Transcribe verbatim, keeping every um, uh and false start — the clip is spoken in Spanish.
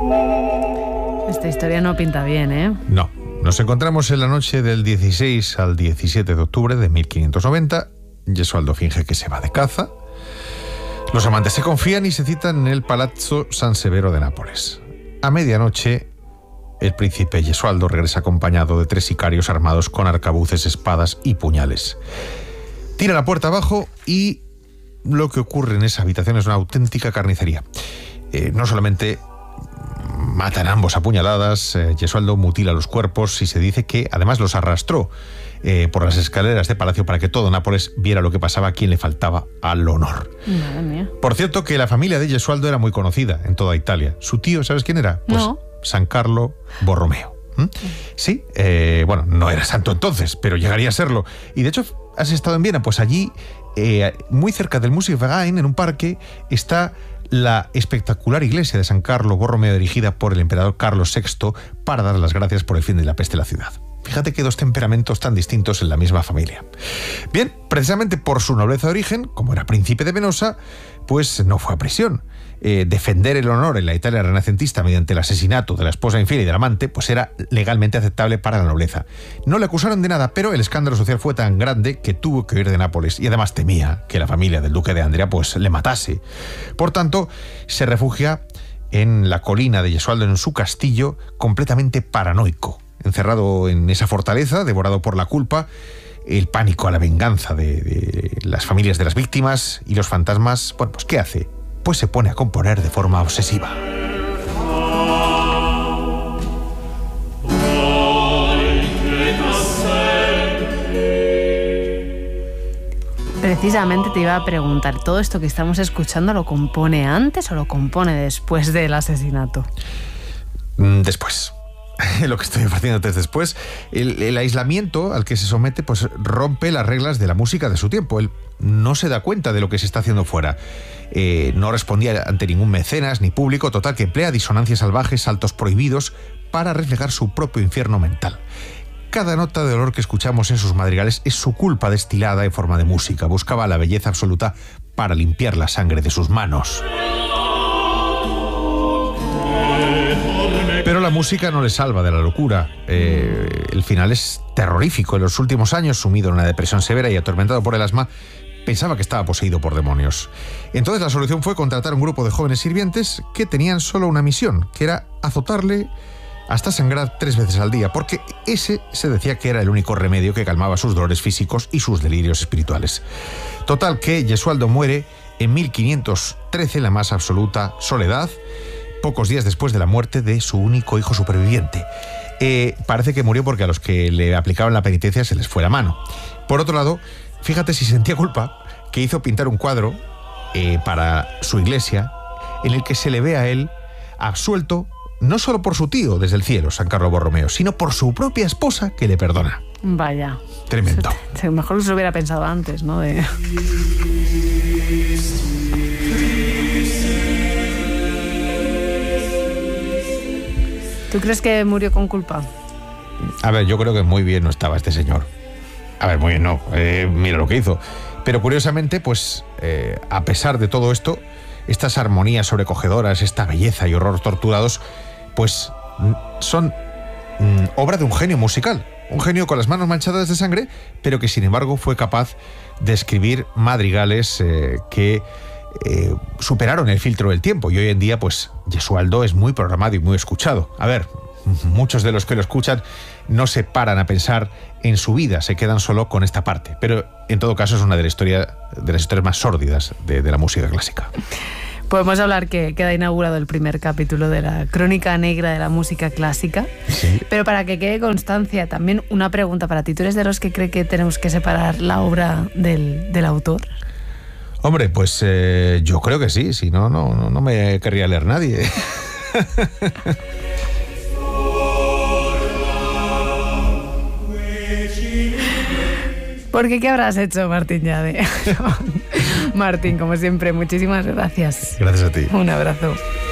Esta historia no pinta bien, ¿eh? No. Nos encontramos en la noche del dieciséis al diecisiete de octubre de mil quinientos noventa. Gesualdo finge que se va de caza. Los amantes se confían y se citan en el Palazzo San Severo de Nápoles. A medianoche, el príncipe Gesualdo regresa acompañado de tres sicarios armados con arcabuces, espadas y puñales. Tira la puerta abajo y lo que ocurre en esa habitación es una auténtica carnicería. Eh, no solamente matan a ambos a puñaladas, eh, Gesualdo mutila los cuerpos y se dice que además los arrastró eh, por las escaleras de palacio para que todo Nápoles viera lo que pasaba a quien le faltaba al honor. Madre mía. Por cierto, que la familia de Gesualdo era muy conocida en toda Italia. Su tío, ¿sabes quién era? Pues no. San Carlo Borromeo. ¿Mm? Sí, eh, bueno, no era santo entonces, pero llegaría a serlo. Y de hecho, ¿has estado en Viena? Pues allí, eh, muy cerca del Musikverein, en un parque, está la espectacular iglesia de San Carlo Borromeo, dirigida por el emperador Carlos sexto para dar las gracias por el fin de la peste en la ciudad. Fíjate que dos temperamentos tan distintos en la misma familia. Bien, precisamente por su nobleza de origen, como era príncipe de Venosa, pues no fue a prisión. Eh, defender el honor en la Italia renacentista mediante el asesinato de la esposa infiel y del amante, pues era legalmente aceptable para la nobleza. No le acusaron de nada, pero el escándalo social fue tan grande que tuvo que huir de Nápoles y además temía que la familia del duque de Andria pues le matase. Por tanto, se refugia en la colina de Gesualdo, en su castillo, completamente paranoico, encerrado en esa fortaleza, devorado por la culpa, el pánico a la venganza de, de las familias de las víctimas y los fantasmas. Bueno, pues ¿qué hace? Pues se pone a componer de forma obsesiva. Precisamente te iba a preguntar, ¿todo esto que estamos escuchando lo compone antes o lo compone después del asesinato? Después. Lo que estoy ofreciéndote es después. El, el aislamiento al que se somete pues rompe las reglas de la música de su tiempo. Él no se da cuenta de lo que se está haciendo fuera. Eh, no respondía ante ningún mecenas ni público. Total, que emplea disonancias salvajes, saltos prohibidos para reflejar su propio infierno mental. Cada nota de dolor que escuchamos en sus madrigales es su culpa destilada en forma de música. Buscaba la belleza absoluta para limpiar la sangre de sus manos. Pero la música no le salva de la locura. Eh, el final es terrorífico. En los últimos años, sumido en una depresión severa y atormentado por el asma, pensaba que estaba poseído por demonios. Entonces la solución fue contratar un grupo de jóvenes sirvientes que tenían solo una misión, que era azotarle hasta sangrar tres veces al día, porque ese se decía que era el único remedio que calmaba sus dolores físicos y sus delirios espirituales. Total, que Gesualdo muere en mil quinientos trece en la más absoluta soledad, pocos días después de la muerte de su único hijo superviviente. Eh, parece que murió porque a los que le aplicaban la penitencia se les fue la mano. Por otro lado, fíjate si sentía culpa, que hizo pintar un cuadro eh, para su iglesia en el que se le ve a él absuelto no solo por su tío desde el cielo, San Carlo Borromeo, sino por su propia esposa que le perdona. Vaya. Tremendo. Mejor se lo hubiera pensado antes, ¿no? De... ¿Tú crees que murió con culpa? A ver, yo creo que muy bien no estaba este señor. A ver, muy bien no. Eh, mira lo que hizo. Pero curiosamente, pues, eh, a pesar de todo esto, estas armonías sobrecogedoras, esta belleza y horror torturados, pues son mm, obra de un genio musical. Un genio con las manos manchadas de sangre, pero que sin embargo fue capaz de escribir madrigales eh, que eh, superaron el filtro del tiempo. Y hoy en día, pues, Gesualdo es muy programado y muy escuchado. A ver, muchos de los que lo escuchan no se paran a pensar en su vida, se quedan solo con esta parte. Pero en todo caso es una de, la historia, de las historias más sórdidas de, de la música clásica. Podemos hablar que queda inaugurado el primer capítulo de la Crónica Negra de la música clásica. Sí. Pero para que quede constancia, también una pregunta para ti. ¿Tú eres de los que cree que tenemos que separar la obra del, del autor? Hombre, pues eh, yo creo que sí. Si no, no, no, no me querría leer nadie. ¿Por qué? ¿Qué habrás hecho, Martín Llade? Martín, como siempre, muchísimas gracias. Gracias a ti. Un abrazo.